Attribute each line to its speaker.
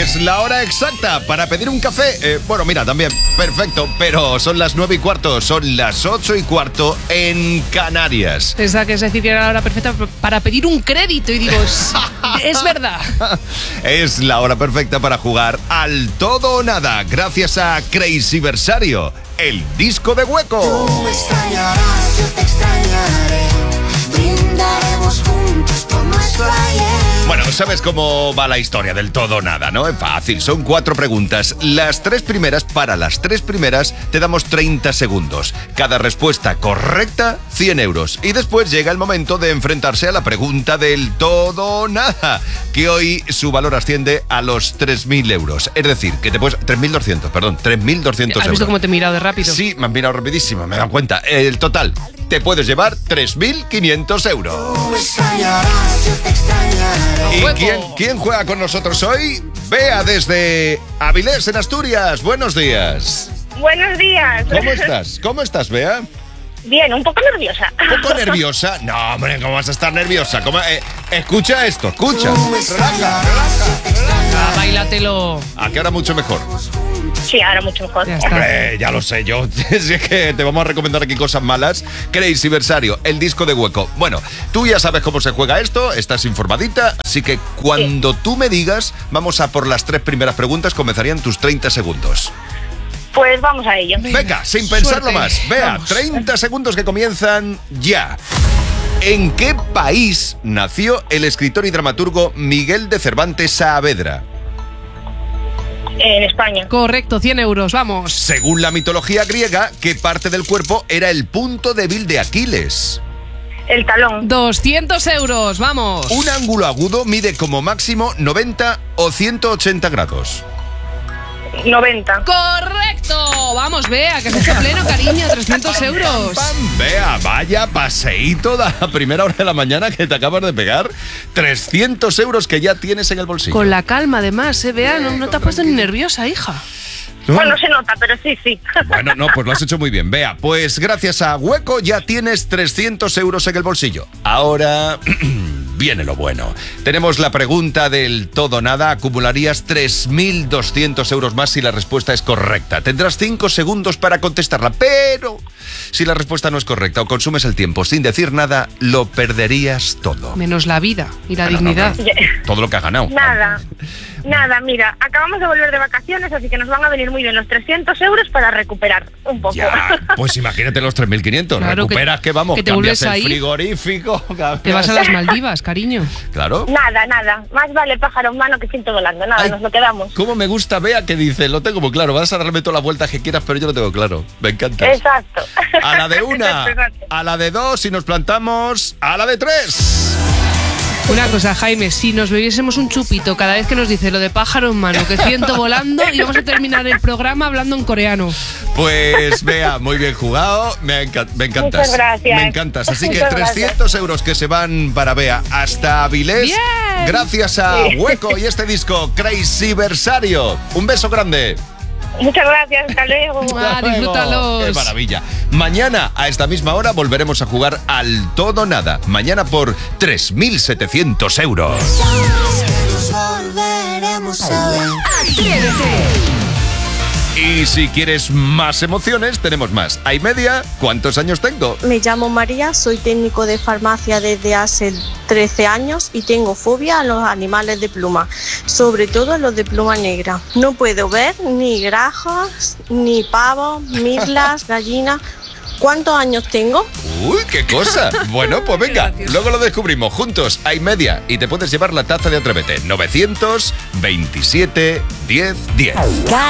Speaker 1: Es la hora exacta para pedir un café. Bueno, mira, también, perfecto, pero son las 9:15, son las 8:15 en Canarias.
Speaker 2: Pensaba que es decir que era la hora perfecta para pedir un crédito y digo, es verdad.
Speaker 1: Es la hora perfecta para jugar al todo o nada, gracias a Crazyversario, el disco de Hueco.
Speaker 3: Tú me extrañarás, yo te extrañaré. Brindaremos juntos por nuestro ayer.
Speaker 1: Bueno, sabes cómo va la historia del todo o nada, ¿no? Es fácil, son 4 preguntas. Para las tres primeras te damos 30 segundos. Cada respuesta correcta, 100 euros. Y después llega el momento de enfrentarse a la pregunta del todo o nada, que hoy su valor asciende a los 3.000 euros. Es decir, que te puedes... 3.200, perdón, 3.200 euros.
Speaker 2: ¿Has visto cómo te he mirado de rápido?
Speaker 1: Sí, me han mirado rapidísimo, me dan cuenta. El total, te puedes llevar 3.500 euros.
Speaker 3: Tú me extrañarás, yo te extrañaré.
Speaker 1: ¿Y quién juega con nosotros hoy? Bea, desde Avilés, en Asturias. Buenos días.
Speaker 4: Buenos días.
Speaker 1: ¿Cómo estás, Bea?
Speaker 4: Bien, un poco nerviosa.
Speaker 1: ¿Un poco nerviosa? No, hombre, ¿cómo vas a estar nerviosa? Escucha esto, escucha. Relaja.
Speaker 2: Báilatelo.
Speaker 1: ¿A qué hora mucho mejor?
Speaker 4: Sí, ahora mucho mejor.
Speaker 2: Ya está.
Speaker 1: Hombre, ya lo sé yo. Si es que te vamos a recomendar aquí cosas malas. Crazyversario, el disco de Hueco. Bueno, tú ya sabes cómo se juega esto, estás informadita, así que cuando tú me digas, vamos a por las 3 primeras preguntas, comenzarían tus 30 segundos.
Speaker 4: Pues vamos a ello.
Speaker 1: Venga, sin pensarlo
Speaker 2: suerte.
Speaker 1: más. Vea,
Speaker 2: Vamos.
Speaker 1: 30 segundos que comienzan ya. ¿En qué país nació el escritor y dramaturgo Miguel de Cervantes Saavedra?
Speaker 4: En España.
Speaker 2: Correcto, 100 euros, vamos.
Speaker 1: Según la mitología griega, ¿qué parte del cuerpo era el punto débil de Aquiles?
Speaker 4: El talón.
Speaker 2: 200 euros, vamos.
Speaker 1: Un ángulo agudo mide como máximo 90 o 180 grados.
Speaker 4: 90.
Speaker 2: Correcto. Vamos, Bea, que has hecho pleno, cariño, 300 euros.
Speaker 1: Vea, vaya paseíto de la primera hora de la mañana que te acabas de pegar. 300 euros que ya tienes en el bolsillo.
Speaker 2: Con la calma, además, Bea, no te has puesto ni nerviosa, hija.
Speaker 1: ¿No?
Speaker 4: Bueno, se nota, pero sí.
Speaker 1: Bueno, no, pues lo has hecho muy bien. Vea, pues gracias a Hueco ya tienes 300 euros en el bolsillo. Ahora viene lo bueno. Tenemos la pregunta del todo o nada. Acumularías 3.200 euros más si la respuesta es correcta. Tendrás 5 segundos para contestarla, pero si la respuesta no es correcta o consumes el tiempo sin decir nada, lo perderías todo.
Speaker 2: Menos la vida y la
Speaker 1: Bueno,
Speaker 2: dignidad.
Speaker 1: no, todo lo que has ganado.
Speaker 4: Nada, mira, acabamos de volver de vacaciones, así que nos van a venir muy bien los 300 euros para recuperar un poco.
Speaker 1: Ya, pues imagínate los 3.500.
Speaker 2: Claro,
Speaker 1: recuperas que vamos,
Speaker 2: que te
Speaker 1: cambias
Speaker 2: vuelves a
Speaker 1: el
Speaker 2: ir.
Speaker 1: frigorífico.
Speaker 2: Te vas a las Maldivas, cariño.
Speaker 1: Claro.
Speaker 4: Nada. Más vale pájaro en mano que ciento volando. Nada,
Speaker 1: Ay,
Speaker 4: nos lo quedamos.
Speaker 1: Cómo me gusta, Bea, que dice, lo tengo muy claro, vas a darme todas las vueltas que quieras, pero yo lo tengo claro. Me encanta.
Speaker 4: Exacto.
Speaker 1: A la de una,
Speaker 4: Exacto.
Speaker 1: a la de 2 y nos plantamos a la de 3.
Speaker 2: Una cosa, Jaime, si nos bebiésemos un chupito cada vez que nos dice lo de pájaro en mano, que ciento volando, y vamos a terminar el programa hablando en coreano.
Speaker 1: Pues Bea, muy bien jugado, me encantas.
Speaker 4: Muchas gracias.
Speaker 1: Me encantas, así que
Speaker 4: Muchas
Speaker 1: 300 euros que se van para Bea hasta Avilés.
Speaker 2: Bien.
Speaker 1: Gracias a Hueco y este disco Crazyversario. Un beso grande.
Speaker 4: Muchas gracias, hasta luego.
Speaker 2: Ah, disfrútalos.
Speaker 1: ¡Qué maravilla! Mañana, a esta misma hora, volveremos a jugar al todo o nada. Mañana por 3.700 euros.
Speaker 3: Nos volveremos a ver.
Speaker 1: Y si quieres más emociones, tenemos más. Hay media, ¿cuántos años tengo?
Speaker 5: Me llamo María, soy técnico de farmacia desde hace 13 años y tengo fobia a los animales de pluma, sobre todo a los de pluma negra. No puedo ver ni granjas, ni pavos, mirlas, gallinas. ¿Cuántos años tengo?
Speaker 1: ¡Uy, qué cosa! Bueno, pues venga, luego lo descubrimos juntos. Hay media y te puedes llevar la taza de Atrévete. 927 10 10.